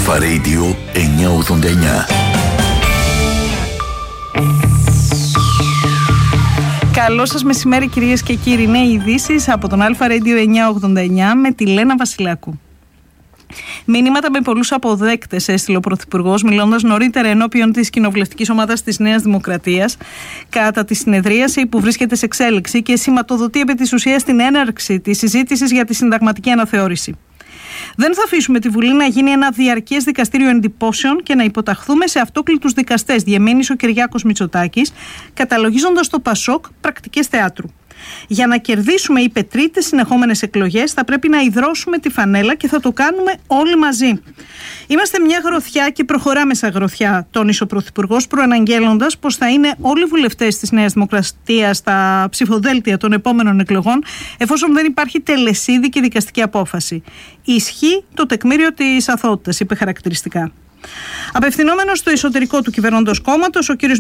Αλφα Radio 989. Καλό σας μεσημέρι κυρίες και κύριοι. Νέες ειδήσεις από τον Αλφα Radio 989 με τη Λένα Βασιλάκου. Μηνύματα με πολλούς αποδέκτες έστειλε ο Πρωθυπουργός, μιλώντας νωρίτερα ενώπιον της κοινοβουλευτικής ομάδας της Νέας Δημοκρατίας κατά τη συνεδρίαση που βρίσκεται σε εξέλιξη και σηματοδοτεί επί της ουσίας την έναρξη της συζήτησης για τη συνταγματική αναθεώρηση. Δεν θα αφήσουμε τη Βουλή να γίνει ένα διαρκές δικαστήριο εντυπώσεων και να υποταχθούμε σε αυτόκλητους δικαστές, διεμήνυσε ο Κυριάκος Μητσοτάκης, καταλογίζοντας το ΠΑΣΟΚ πρακτικές θεάτρου. Για να κερδίσουμε, είπε, τρίτες συνεχόμενες εκλογές, θα πρέπει να ιδρώσουμε τη φανέλα και θα το κάνουμε όλοι μαζί. Είμαστε μια γροθιά και προχωράμε σαν γροθιά, τόνισε ο Πρωθυπουργός, προαναγγέλλοντας πως θα είναι όλοι οι βουλευτές της Νέας Δημοκρατίας στα ψηφοδέλτια των επόμενων εκλογών, εφόσον δεν υπάρχει τελεσίδικη δικαστική απόφαση. Ισχύει το τεκμήριο της αθωότητας, είπε χαρακτηριστικά. Απευθυνόμενος στο εσωτερικό του κυβερνώντος κόμματος, ο κ.